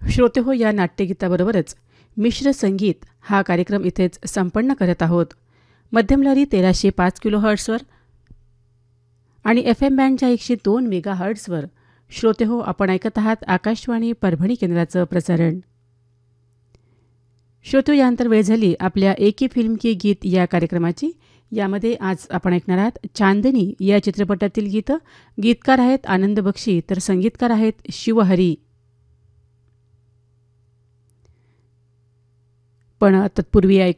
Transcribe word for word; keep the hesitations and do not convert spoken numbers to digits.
श्रोते हो, या नाट्यगीताबरोबरच मिश्र संगीत हा कार्यक्रम इथेच संपन्न करत आहोत. मध्यमलहरी तेराशे पाच किलो हर्ट्सवर आणि एफ एम बँडच्या एकशे दोन मेगा हर्ट्सवर श्रोते हो, आपण ऐकत आहात आकाशवाणी परभणी केंद्राचं प्रसारण. श्रोते, यानंतर वेळ झाली आपल्या एकी फिल्म की गीत या कार्यक्रमाची. यामध्ये आज आपण ऐकणार आहात चांदनी या चित्रपटातील गीतं. गीतकार आहेत आनंद बक्षी, तर संगीतकार आहेत शिवहरी. पण तत्पूर्वी ऐक